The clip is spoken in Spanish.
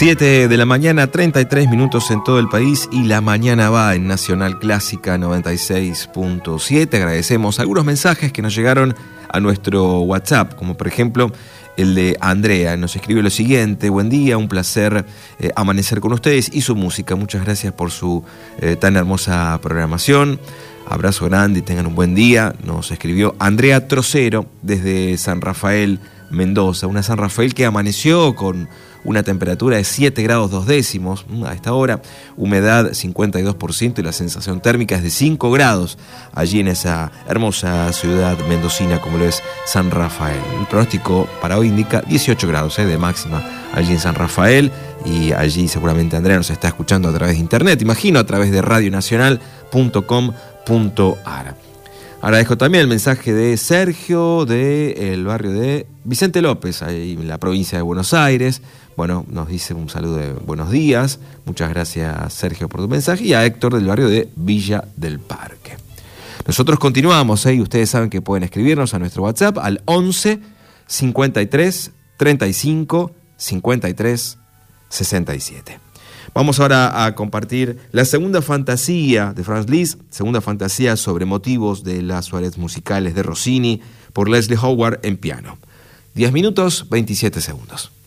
7 de la mañana, 33 minutos en todo el país, y la mañana va en Nacional Clásica 96.7. Agradecemos algunos mensajes que nos llegaron a nuestro WhatsApp, como por ejemplo el de Andrea. Nos escribe lo siguiente: buen día, un placer amanecer con ustedes y su música. Muchas gracias por su tan hermosa programación. Abrazo grande y tengan un buen día. Nos escribió Andrea Trocero desde San Rafael, Mendoza. Una San Rafael que amaneció con una temperatura de 7 grados 2 décimos a esta hora, humedad 52% y la sensación térmica es de 5 grados allí en esa hermosa ciudad mendocina como lo es San Rafael. El pronóstico para hoy indica 18 grados de máxima allí en San Rafael, y allí seguramente Andrea nos está escuchando a través de internet, imagino a través de radionacional.com.ar. Agradezco también el mensaje de Sergio del barrio de Vicente López, ahí en la provincia de Buenos Aires. Bueno, nos dice un saludo de buenos días. Muchas gracias, Sergio, por tu mensaje. Y a Héctor del barrio de Villa del Parque. Nosotros continuamos, y ustedes saben que pueden escribirnos a nuestro WhatsApp al 11 53 35 53 67. Vamos ahora a compartir la segunda fantasía de Franz Liszt, segunda fantasía sobre motivos de las soirees musicales de Rossini, por Leslie Howard en piano. 10 minutos, 27 segundos.